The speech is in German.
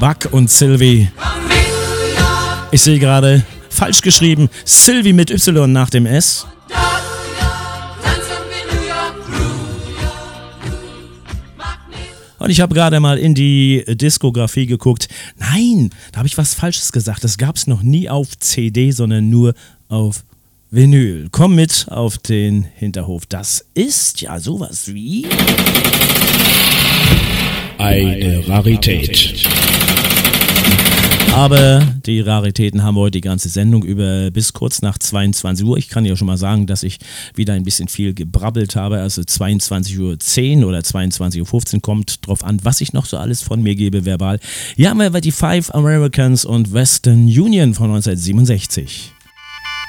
Buck und Sylvie. Ich sehe gerade, falsch geschrieben, Sylvie mit Y nach dem S. Und ich habe gerade mal in die Diskografie geguckt. Nein, da habe ich was Falsches gesagt. Das gab es noch nie auf CD, sondern nur auf Vinyl. Komm mit auf den Hinterhof. Das ist ja sowas wie eine Rarität. Aber die Raritäten haben wir heute die ganze Sendung über bis kurz nach 22 Uhr. Ich kann ja schon mal sagen, dass ich wieder ein bisschen viel gebrabbelt habe. Also 22:10 Uhr oder 22:15 Uhr kommt drauf an, was ich noch so alles von mir gebe verbal. Hier haben wir die Five Americans und Western Union von 1967.